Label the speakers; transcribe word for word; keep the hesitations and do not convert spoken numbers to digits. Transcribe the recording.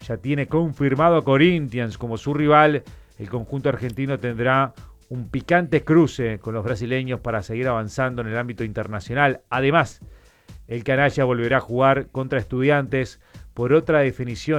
Speaker 1: ya tiene confirmado a Corinthians como su rival. El conjunto argentino tendrá un picante cruce con los brasileños para seguir avanzando en el ámbito internacional. Además, el canalla volverá a jugar contra Estudiantes por otra definición